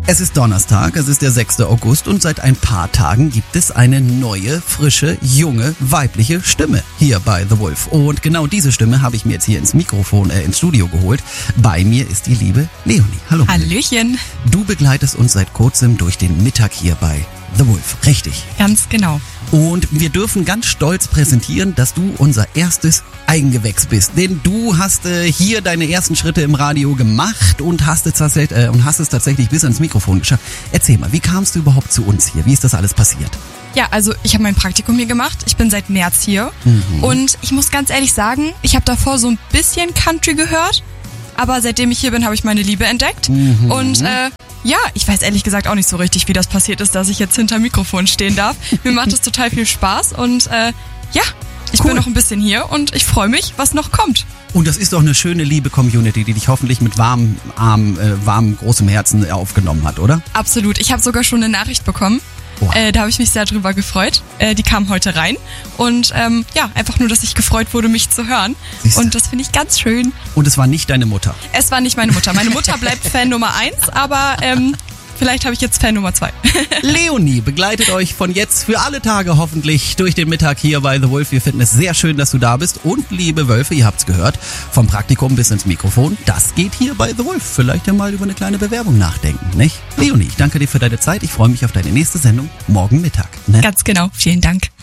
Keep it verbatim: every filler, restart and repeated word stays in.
Es ist Donnerstag, es ist der sechster August und seit ein paar Tagen gibt es eine neue, frische, junge, weibliche Stimme hier bei The Wolf. Und genau diese Stimme habe ich mir jetzt hier ins Mikrofon, äh, ins Studio geholt. Bei mir ist die liebe Leonie. Hallo. Hallöchen. Du begleitest uns seit kurzem durch den Mittag hier bei The Wolf, richtig? Ganz genau. Und wir dürfen ganz stolz präsentieren, dass du unser erstes Eigengewächs bist. Denn du hast äh, hier deine ersten Schritte im Radio gemacht und hast, es tatsächlich, äh, und hast es tatsächlich bis ans Mikrofon geschafft. Erzähl mal, wie kamst du überhaupt zu uns hier? Wie ist das alles passiert? Ja, also ich habe mein Praktikum hier gemacht. Ich bin seit März hier. Mhm. Und ich muss ganz ehrlich sagen, ich habe davor so ein bisschen Country gehört. Aber seitdem ich hier bin, habe ich meine Liebe entdeckt. Mhm. Und äh, ja, ich weiß ehrlich gesagt auch nicht so richtig, wie das passiert ist, dass ich jetzt hinter Mikrofon stehen darf. Mir macht es total viel Spaß und äh, ja, ich cool. bin noch ein bisschen hier und ich freue mich, was noch kommt. Und das ist doch eine schöne, liebe Community, die dich hoffentlich mit warmem Arm, äh, warmem, großem Herzen aufgenommen hat, oder? Absolut. Ich habe sogar schon eine Nachricht bekommen. Wow. Äh, da habe ich mich sehr drüber gefreut. Äh, die kam heute rein und ähm, ja, einfach nur, dass ich gefreut wurde, mich zu hören. Siehste. Und das finde ich ganz schön. Und es war nicht deine Mutter? Es war nicht meine Mutter. Meine Mutter bleibt Fan Nummer eins, aber ähm, vielleicht habe ich jetzt Fan Nummer zwei. Leonie begleitet euch von jetzt für alle Tage hoffentlich durch den Mittag hier bei The Wolf. Wir finden es sehr schön, dass du da bist. Und liebe Wölfe, ihr habt's gehört, vom Praktikum bis ins Mikrofon, das geht hier bei The Wolf. Vielleicht ja mal über eine kleine Bewerbung nachdenken, nicht? Leonie, ich danke dir für deine Zeit. Ich freue mich auf deine nächste Sendung morgen Mittag. Ne? Ganz genau. Vielen Dank.